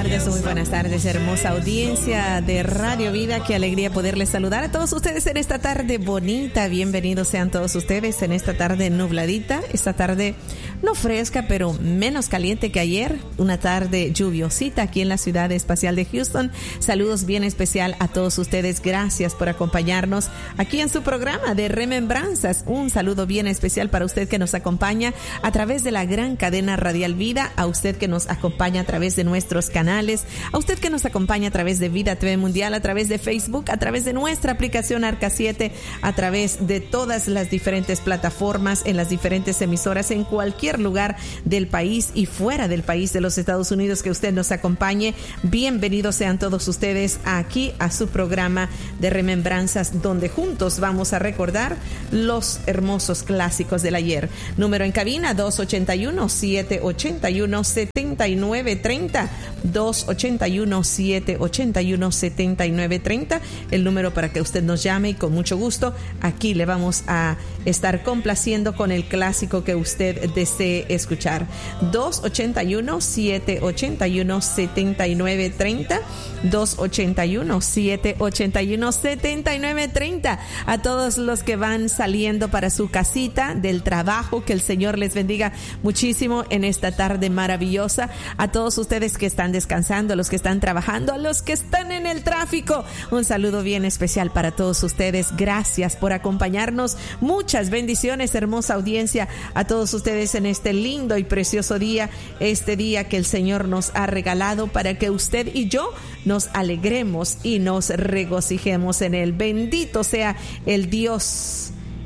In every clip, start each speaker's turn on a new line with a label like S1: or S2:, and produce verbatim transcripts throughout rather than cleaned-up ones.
S1: tardes, muy buenas tardes, hermosa audiencia de Radio Vida. Qué alegría poderles saludar a todos ustedes en esta tarde bonita. Bienvenidos sean todos ustedes en esta tarde nubladita, esta tarde no fresca, pero menos caliente que ayer. Una tarde lluviosita aquí en la ciudad espacial de Houston. Saludos bien especial a todos ustedes. Gracias por acompañarnos aquí en su programa de Remembranzas. Un saludo bien especial para usted que nos acompaña a través de la gran cadena Radial Vida, a usted que nos acompaña a través de nuestros canales, a usted que nos acompaña a través de Vida T V Mundial, a través de Facebook, a través de nuestra aplicación Arca siete, a través de todas las diferentes plataformas, en las diferentes emisoras, en cualquier lugar del país y fuera del país de los Estados Unidos que usted nos acompañe. Bienvenidos sean todos ustedes aquí a su programa de Remembranzas, donde juntos vamos a recordar los hermosos clásicos del ayer. Número en cabina dos ochenta y uno, siete ochenta y uno, setenta y nueve treinta, dos ochenta y uno, siete ochenta y uno, setenta y nueve treinta, el número para que usted nos llame y con mucho gusto aquí le vamos a estar complaciendo con el clásico que usted desee escuchar. dos ochenta y uno, siete ochenta y uno, setenta y nueve treinta, dos ochenta y uno, siete ochenta y uno, setenta y nueve treinta. A todos los que van saliendo para su casita del trabajo, que el Señor les bendiga muchísimo en esta tarde maravillosa. A todos ustedes que están descansando, a los que están trabajando, a los que están en el tráfico, un saludo bien especial para todos ustedes. Gracias por acompañarnos. Muchas bendiciones, hermosa audiencia, a todos ustedes en este lindo y precioso día, este día que el Señor nos ha regalado para que usted y yo nos alegremos y nos regocijemos en él. Bendito sea el Dios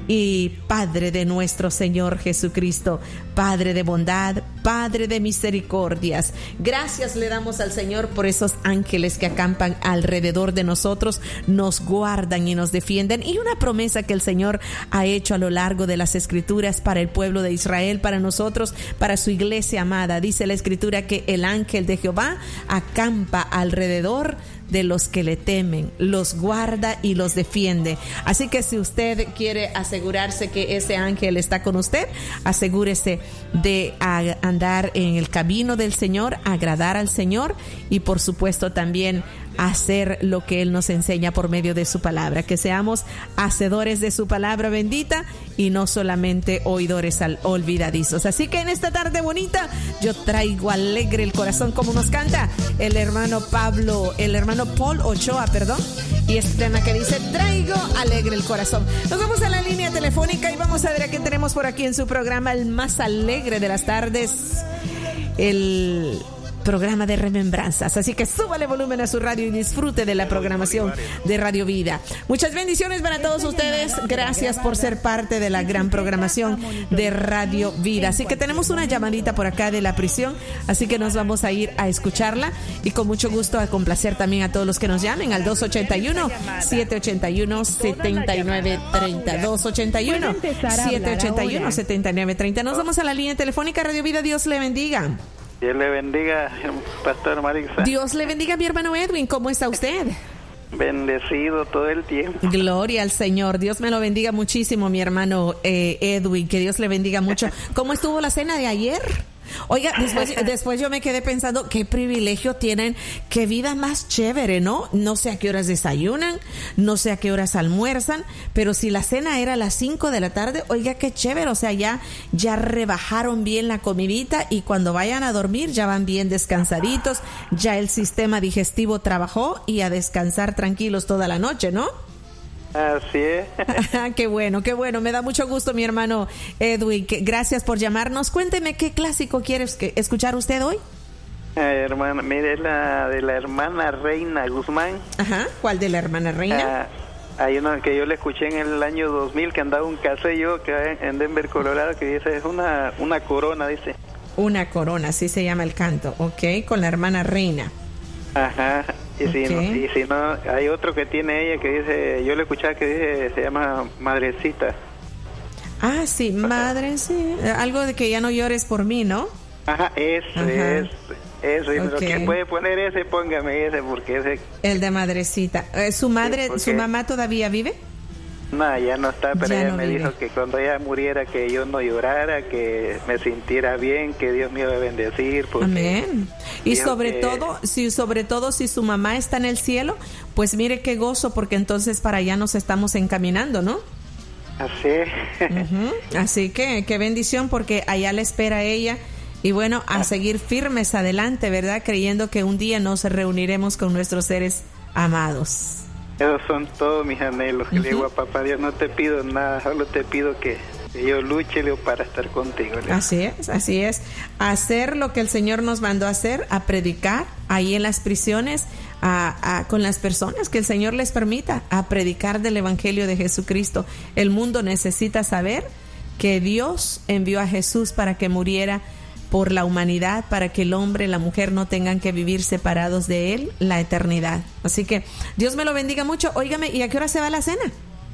S1: y Padre de nuestro Señor Jesucristo, Padre de bondad, Padre de misericordias. Gracias le damos al Señor por esos ángeles que acampan alrededor de nosotros, nos guardan y nos defienden, y una promesa que el Señor ha hecho a lo largo de las Escrituras para el pueblo de Israel, para nosotros, para su iglesia amada. Dice la Escritura que el ángel de Jehová acampa alrededor de los que le temen, los guarda y los defiende. Así que si usted quiere asegurarse que ese ángel está con usted, asegúrese de andar en el camino del Señor, agradar al Señor y por supuesto también hacer lo que Él nos enseña por medio de su palabra, que seamos hacedores de su palabra bendita y no solamente oidores al olvidadizos. Así que en esta tarde bonita yo traigo alegre el corazón, como nos canta el hermano Pablo, el hermano Paul Ochoa, perdón, y este tema que dice traigo alegre el corazón. Nos vamos a la línea telefónica y vamos a ver a qué tenemos por aquí en su programa, el más alegre de las tardes, el programa de Remembranzas. Así que súbale volumen a su radio y disfrute de la programación de Radio Vida. Muchas bendiciones para todos ustedes. Gracias por ser parte de la gran programación de Radio Vida. Así que tenemos una llamadita por acá de la prisión, así que nos vamos a ir a escucharla y con mucho gusto a complacer también a todos los que nos llamen al dos ochenta y uno, siete ochenta y uno, setenta y nueve treinta, dos ochenta y uno, siete ochenta y uno, setenta y nueve treinta. Nos vamos a la línea telefónica. Radio Vida, Dios le bendiga.
S2: Dios le bendiga, Pastor Marisa.
S1: Dios le bendiga, mi hermano Edwin. ¿Cómo está usted?
S2: Bendecido todo el tiempo.
S1: Gloria al Señor. Dios me lo bendiga muchísimo, mi hermano eh, Edwin. Que Dios le bendiga mucho. ¿Cómo estuvo la cena de ayer? Oiga, después, después yo me quedé pensando, qué privilegio tienen, qué vida más chévere, ¿no? No sé a qué horas desayunan, no sé a qué horas almuerzan, pero si la cena era a las cinco de la tarde, oiga, qué chévere, o sea, ya, ya rebajaron bien la comidita y cuando vayan a dormir ya van bien descansaditos, ya el sistema digestivo trabajó y a descansar tranquilos toda la noche, ¿no?
S2: Así es.
S1: Qué bueno, qué bueno. Me da mucho gusto, mi hermano Edwin. Que, gracias por llamarnos. Cuénteme qué clásico quiere escuchar usted hoy.
S2: Eh, hermana, mire la de la hermana Reina Guzmán.
S1: Ajá. ¿Cuál de la hermana Reina?
S2: Ah, hay uno que yo le escuché en el año dos mil que andaba un cassette yo que en Denver, Colorado, que dice es una una corona, dice.
S1: Una corona, así se llama el canto. Ok, con la hermana Reina.
S2: Ajá. Y, okay. si no, y si no, hay otro que tiene ella que dice, yo le escuchaba que dice, se llama Madrecita.
S1: Ah, sí, madre, sí. Algo de que ya no llores por mí, ¿no?
S2: Ajá, ese, Ajá. ese, ese. Okay. Lo que puede poner ese, póngame ese, porque ese...
S1: El de Madrecita. ¿Su madre, sí, porque... su mamá todavía vive?
S2: No, ya no está, pero
S1: Ya
S2: ella
S1: no
S2: me
S1: vive.
S2: dijo que cuando ella muriera que yo no llorara, que me sintiera bien, que Dios me iba a bendecir. Porque
S1: Amén. Y
S2: dijo
S1: sobre
S2: que-
S1: todo, si sobre todo si su mamá está en el cielo, pues mire qué gozo, porque entonces para allá nos estamos encaminando, ¿no?
S2: Así es.
S1: Ujú. Así que qué bendición, porque allá le espera ella. Y bueno, a seguir firmes adelante, ¿verdad? Creyendo que un día nos reuniremos con nuestros seres amados.
S2: Esos son todos mis anhelos. Que
S1: Ujú.
S2: le digo a papá Dios, no te pido nada, solo te pido que, que yo luche, le digo, para estar contigo. le digo.
S1: Así es, así es. Hacer lo que el Señor nos mandó a hacer, a predicar ahí en las prisiones, a, a, con las personas que el Señor les permita, a predicar del Evangelio de Jesucristo. El mundo necesita saber que Dios envió a Jesús para que muriera por la humanidad, para que el hombre y la mujer no tengan que vivir separados de Él la eternidad. Así que Dios me lo bendiga mucho. Óigame, ¿y a qué hora se va la cena?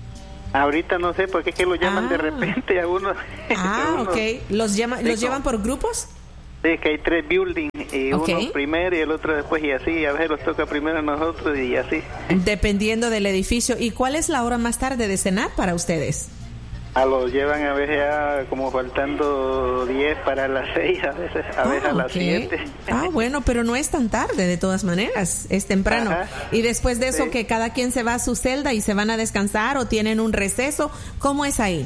S2: Ahorita no sé por qué es que lo llaman
S1: Ah.
S2: de repente a uno.
S1: Ah,
S2: a uno.
S1: ok. ¿Los, llama,
S2: Sí,
S1: ¿los
S2: como-
S1: llevan por grupos?
S2: Sí, que hay tres buildings y
S1: Ok.
S2: uno primero y el otro después y así. A veces los toca primero a nosotros y así.
S1: Dependiendo del edificio. ¿Y cuál es la hora más tarde de cenar para ustedes?
S2: A los llevan a veces ya como faltando diez para las seis, a veces a, veces a las
S1: ok.
S2: siete.
S1: Ah, bueno, pero no es tan tarde de todas maneras, es temprano.
S2: Ajá.
S1: Y después de eso,
S2: Sí.
S1: que cada quien se va a su celda y se van a descansar o tienen un receso, ¿cómo es ahí?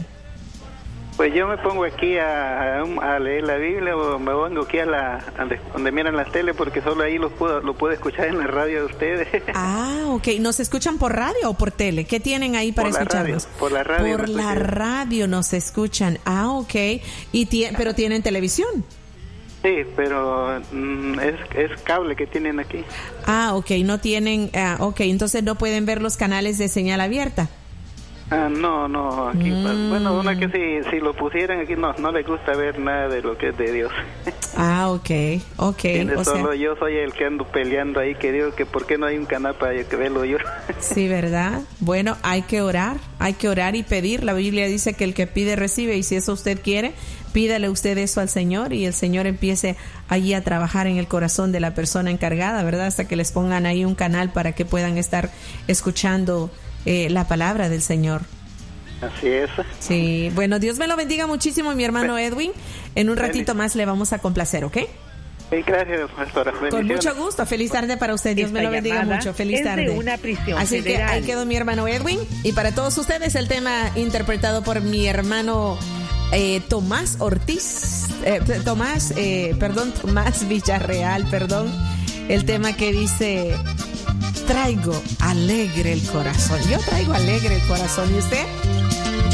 S2: Pues yo me pongo aquí a, a, a leer la Biblia o me pongo aquí a la a donde, donde miran las tele porque solo ahí los puedo, lo puedo escuchar en la radio de ustedes.
S1: Ah, ok. ¿Nos escuchan por radio o por tele? ¿Qué tienen ahí para
S2: Por la
S1: escucharnos?
S2: radio, por la radio
S1: Por
S2: nos
S1: la
S2: escuchan.
S1: radio nos escuchan. Ah, ok. Y tie- pero tienen televisión.
S2: Sí, pero mm, es, es cable que tienen aquí.
S1: Ah, ok. No tienen. Ah, ok. Entonces no pueden ver los canales de señal abierta.
S2: Ah, no, no, aquí,
S1: Mm.
S2: bueno, una que si, si lo pusieran aquí no, no les gusta ver nada de lo que es de Dios.
S1: Ah, ok. Ok.
S2: Tiene
S1: O sea,
S2: solo yo soy el que ando peleando ahí, que digo que por qué no hay un canal para que verlo yo.
S1: sí, ¿verdad? Bueno, hay que orar, hay que orar y pedir. La Biblia dice que el que pide recibe, y si eso usted quiere, pídale usted eso al Señor y el Señor empiece allí a trabajar en el corazón de la persona encargada, ¿verdad? Hasta que les pongan ahí un canal para que puedan estar escuchando eh, la palabra del Señor.
S2: Así es.
S1: Sí, bueno, Dios me lo bendiga muchísimo, mi hermano Edwin. En un ratito más le vamos a complacer, ¿ok?
S2: Sí, gracias, pastora.
S1: Con
S2: Bendiciones.
S1: mucho gusto. Feliz tarde para usted. Dios
S3: Esta
S1: me lo bendiga
S3: llamada
S1: mucho. Feliz
S3: es de
S1: tarde.
S3: una prisión
S1: Así que
S3: federal.
S1: ahí quedó mi hermano Edwin. Y para todos ustedes el tema interpretado por mi hermano eh, Tomás Ortiz. Eh, Tomás, eh, perdón, Tomás Villarreal, perdón. El tema que dice: traigo alegre el corazón. Yo traigo alegre el corazón. ¿Y usted?